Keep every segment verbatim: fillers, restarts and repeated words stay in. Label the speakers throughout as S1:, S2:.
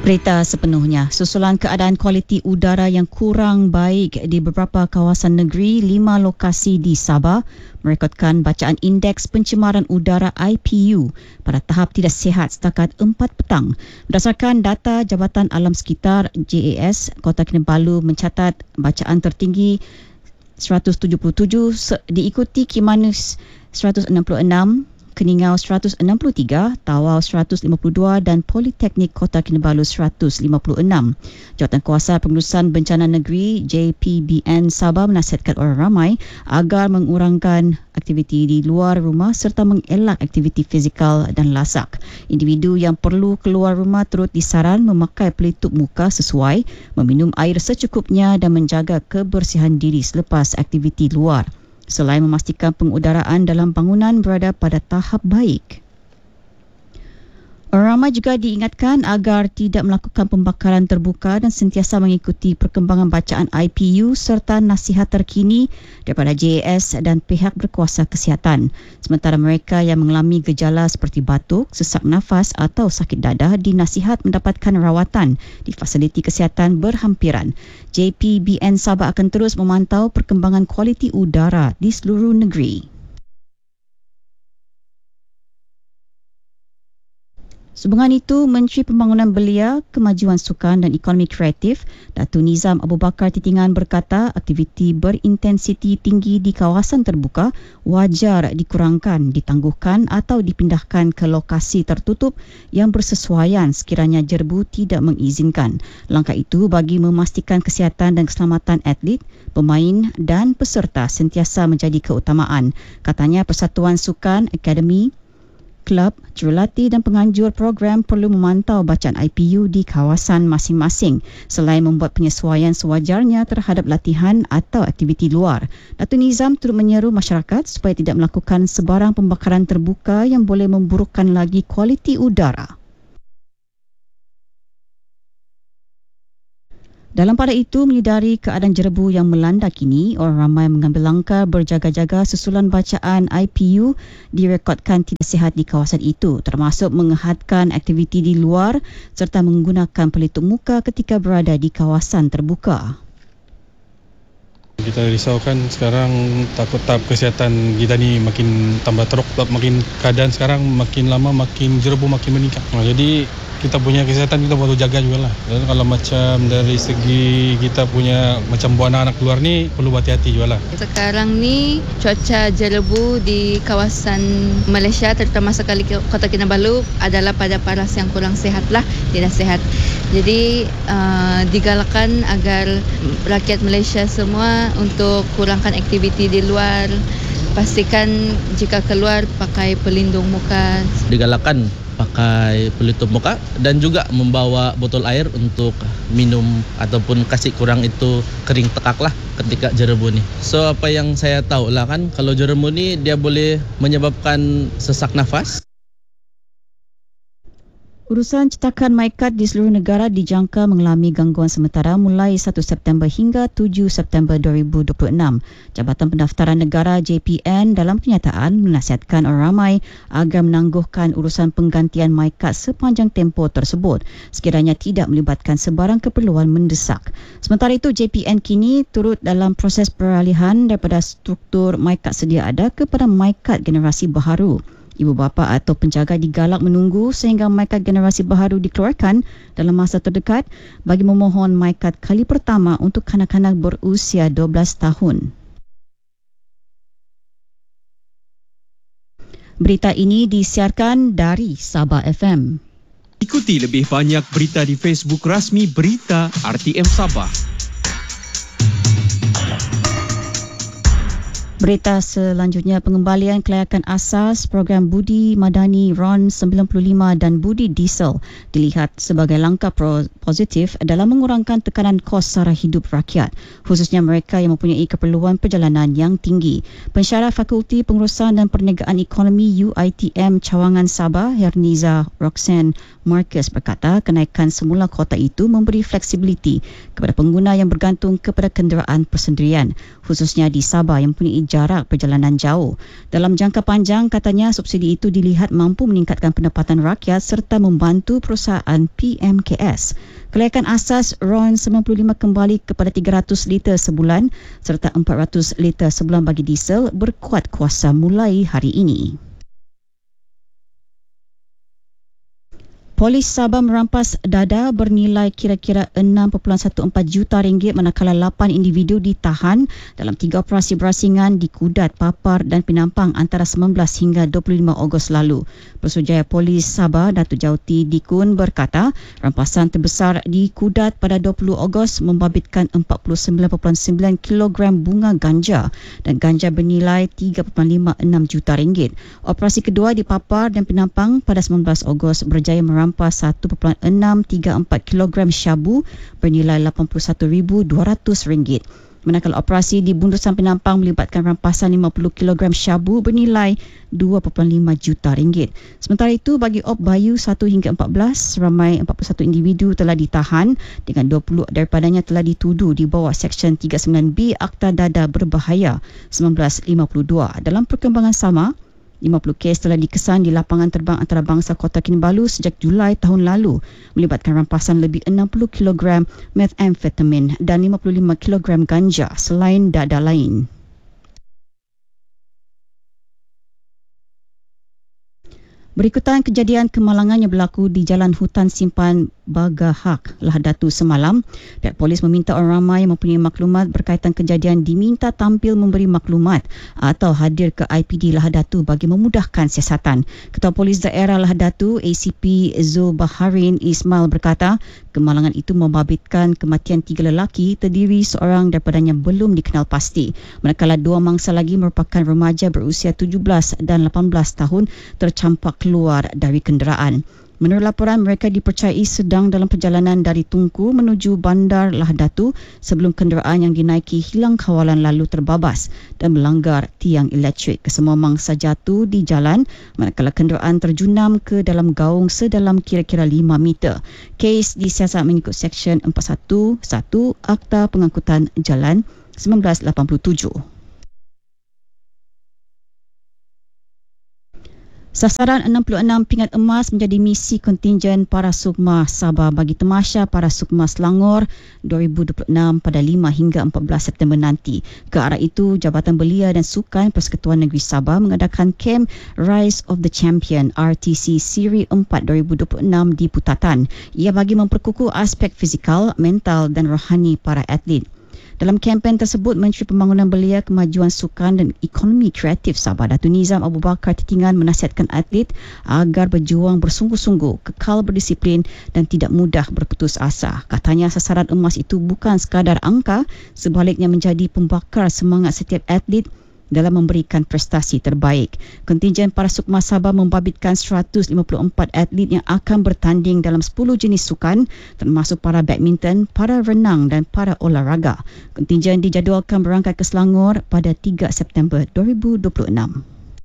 S1: Berita sepenuhnya. Susulan keadaan kualiti udara yang kurang baik di beberapa kawasan negeri, lima lokasi di Sabah merekodkan bacaan indeks pencemaran udara I P U pada tahap tidak sihat setakat empat petang. Berdasarkan data Jabatan Alam Sekitar J A S, Kota Kinabalu mencatat bacaan tertinggi seratus tujuh puluh tujuh, diikuti Kimanus seratus enam puluh enam, Keningau seratus enam puluh tiga, Tawau seratus lima puluh dua dan Politeknik Kota Kinabalu seratus lima puluh enam. Jawatankuasa Pengurusan Bencana Negeri J P B N Sabah menasihatkan orang ramai agar mengurangkan aktiviti di luar rumah serta mengelak aktiviti fizikal dan lasak. Individu yang perlu keluar rumah turut disaran memakai pelitup muka sesuai, meminum air secukupnya dan menjaga kebersihan diri selepas aktiviti luar. Selain memastikan pengudaraan dalam bangunan berada pada tahap baik. Orang ramai juga diingatkan agar tidak melakukan pembakaran terbuka dan sentiasa mengikuti perkembangan bacaan I P U serta nasihat terkini daripada J A S dan pihak berkuasa kesihatan. Sementara mereka yang mengalami gejala seperti batuk, sesak nafas atau sakit dadah dinasihat mendapatkan rawatan di fasiliti kesihatan berhampiran. J P B N Sabah akan terus memantau perkembangan kualiti udara di seluruh negeri. Sehubungan itu, Menteri Pembangunan Belia, Kemajuan Sukan dan Ekonomi Kreatif, Datuk Nizam Abu Bakar Titingan berkata aktiviti berintensiti tinggi di kawasan terbuka wajar dikurangkan, ditangguhkan atau dipindahkan ke lokasi tertutup yang bersesuaian sekiranya jerbu tidak mengizinkan. Langkah itu bagi memastikan kesihatan dan keselamatan atlet, pemain dan peserta sentiasa menjadi keutamaan. Katanya Persatuan Sukan, Akademi, Kelab, jurulatih dan penganjur program perlu memantau bacaan I P U di kawasan masing-masing selain membuat penyesuaian sewajarnya terhadap latihan atau aktiviti luar. Datuk Nizam turut menyeru masyarakat supaya tidak melakukan sebarang pembakaran terbuka yang boleh memburukkan lagi kualiti udara. Dalam pada itu, menyedari keadaan jerebu yang melanda kini, orang ramai mengambil langkah berjaga-jaga susulan bacaan I P U direkodkan tidak sihat di kawasan itu, termasuk menghadkan aktiviti di luar serta menggunakan pelitup muka ketika berada di kawasan terbuka.
S2: Kita risaukan sekarang takut tahap kesihatan kita ni makin tambah teruk, makin keadaan sekarang makin lama makin jerebu makin meningkat. Nah, jadi kita punya kesihatan kita perlu jaga jugalah. Dan kalau macam dari segi kita punya macam buat anak-anak keluar ni perlu hati-hati jugalah.
S3: Sekarang ni cuaca jerebu di kawasan Malaysia terutama sekali Kota Kinabalu adalah pada paras yang kurang sihat lah, tidak sihat. Jadi uh, digalakkan agar rakyat Malaysia semua untuk kurangkan aktiviti di luar. Pastikan jika keluar pakai pelindung muka.
S4: Digalakkan pakai pelitup muka dan juga membawa botol air untuk minum ataupun kasih kurang itu kering tekak lah ketika jerebu ni. So apa yang saya tahu lah kan, kalau jerebu ni dia boleh menyebabkan sesak nafas.
S1: Urusan cetakan MyKad di seluruh negara dijangka mengalami gangguan sementara mulai satu September hingga tujuh September dua ribu dua puluh enam. Jabatan Pendaftaran Negara J P N dalam kenyataan menasihatkan orang ramai agar menangguhkan urusan penggantian MyKad sepanjang tempoh tersebut sekiranya tidak melibatkan sebarang keperluan mendesak. Sementara itu, J P N kini turut dalam proses peralihan daripada struktur MyKad sedia ada kepada MyKad generasi baharu. Ibu bapa atau penjaga digalak menunggu sehingga MyKad generasi baharu dikeluarkan dalam masa terdekat bagi memohon MyKad kali pertama untuk kanak-kanak berusia dua belas tahun. Berita ini disiarkan dari Sabah F M.
S5: Ikuti lebih banyak berita di Facebook rasmi Berita R T M Sabah.
S1: Berita selanjutnya, pengembalian kelayakan asas program Budi Madani R O N sembilan puluh lima dan Budi Diesel dilihat sebagai langkah pro- positif dalam mengurangkan tekanan kos sara hidup rakyat, khususnya mereka yang mempunyai keperluan perjalanan yang tinggi. Pensyarah Fakulti Pengurusan dan Perniagaan Ekonomi U I T M Cawangan Sabah, Herniza Roxanne Marcus berkata kenaikan semula kota itu memberi fleksibiliti kepada pengguna yang bergantung kepada kenderaan persendirian, khususnya di Sabah yang mempunyai jarak perjalanan jauh. Dalam jangka panjang, katanya subsidi itu dilihat mampu meningkatkan pendapatan rakyat serta membantu perusahaan P M K S. Kelayakan asas R O N sembilan puluh lima kembali kepada tiga ratus liter sebulan serta empat ratus liter sebulan bagi diesel berkuat kuasa mulai hari ini. Polis Sabah merampas dada bernilai kira-kira enam perpuluhan empat belas juta ringgit manakala lapan individu ditahan dalam tiga operasi berasingan di Kudat, Papar dan Penampang antara sembilan belas hingga dua puluh lima Ogos lalu. Pesuruhjaya Polis Sabah Datuk Jauti Dikun berkata rampasan terbesar di Kudat pada dua puluh Ogos membabitkan empat puluh sembilan perpuluhan sembilan kilogram bunga ganja dan ganja bernilai tiga perpuluhan lima enam juta ringgit. Operasi kedua di Papar dan Penampang pada sembilan belas Ogos berjaya merampas satu perpuluhan enam tiga empat kilogram syabu bernilai lapan puluh satu ribu dua ratus ringgit. Manakala operasi di Bundusan Penampang melibatkan rampasan lima puluh kilogram syabu bernilai dua perpuluhan lima juta ringgit. Sementara itu bagi Op Bayu satu hingga empat belas, ramai empat puluh satu individu telah ditahan dengan dua puluh daripadanya telah dituduh di bawah Seksyen tiga puluh sembilan B Akta Dada Berbahaya seribu sembilan ratus lima puluh dua. Dalam perkembangan sama, lima puluh kes telah dikesan di lapangan terbang antarabangsa Kota Kinabalu sejak Julai tahun lalu melibatkan rampasan lebih enam puluh kilogram methamfetamin dan lima puluh lima kilogram ganja selain dada lain. Berikutan kejadian kemalangan yang berlaku di Jalan Hutan Simpan Bagahak, Lahadatu semalam, pihak polis meminta orang ramai yang mempunyai maklumat berkaitan kejadian diminta tampil memberi maklumat atau hadir ke I P D Lahadatu bagi memudahkan siasatan. Ketua Polis Daerah Lahadatu A C P Zul Baharin Ismail berkata kemalangan itu membabitkan kematian tiga lelaki terdiri seorang daripadanya belum dikenal pasti, manakala dua mangsa lagi merupakan remaja berusia tujuh belas dan lapan belas tahun tercampak keluar dari kenderaan. Menurut laporan, mereka dipercayai sedang dalam perjalanan dari Tunku menuju Bandar Lahadatu sebelum kenderaan yang dinaiki hilang kawalan lalu terbabas dan melanggar tiang elektrik. Kesemua mangsa jatuh di jalan manakala kenderaan terjunam ke dalam gaung sedalam kira-kira lima meter. Kes disiasat mengikut Seksyen empat satu satu Akta Pengangkutan Jalan seribu sembilan ratus lapan puluh tujuh. Sasaran enam puluh enam pingat emas menjadi misi kontingen Para Sukma Sabah bagi Tamasya Para Sukma Selangor dua ribu dua puluh enam pada lima hingga empat belas September nanti. Ke arah itu, Jabatan Belia dan Sukan Persekutuan Negeri Sabah mengadakan Camp Rise of the Champion R T C Siri empat dua ribu dua puluh enam di Putatan. Ia bagi memperkukuh aspek fizikal, mental dan rohani para atlet. Dalam kempen tersebut, Menteri Pembangunan Belia, Kemajuan Sukan dan Ekonomi Kreatif Sabah Datuk Nizam Abu Bakar Titingan menasihatkan atlet agar berjuang bersungguh-sungguh, kekal berdisiplin dan tidak mudah berputus asa. Katanya sasaran emas itu bukan sekadar angka, sebaliknya menjadi pembakar semangat setiap atlet dalam memberikan prestasi terbaik. Kontingen Para Sukma Sabah membabitkan seratus lima puluh empat atlet yang akan bertanding dalam sepuluh jenis sukan termasuk para badminton, para renang dan para olahraga. Kontingen dijadualkan berangkat ke Selangor pada tiga September dua ribu dua puluh enam.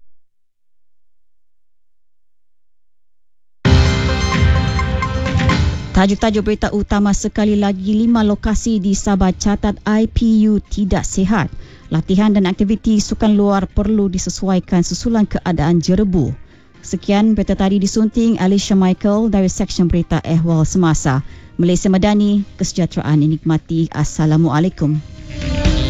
S1: Tajuk-tajuk berita utama sekali lagi, lima lokasi di Sabah catat I P U tidak sihat. Latihan dan aktiviti sukan luar perlu disesuaikan susulan keadaan jerebu. Sekian berita tadi disunting Alicia Michael dari Seksyen Berita Ehwal Semasa. Malaysia Madani, kesejahteraan dinikmati. Assalamualaikum.